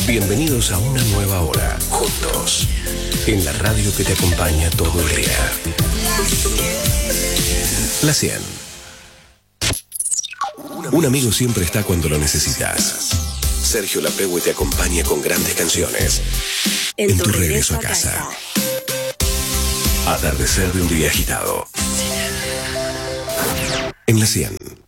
Bienvenidos a una nueva hora, juntos, en la radio que te acompaña todo el día. La 100. Un amigo siempre está cuando lo necesitas. Sergio Lapregue te acompaña con grandes canciones en tu regreso a casa. Atardecer de un día agitado. En la 100.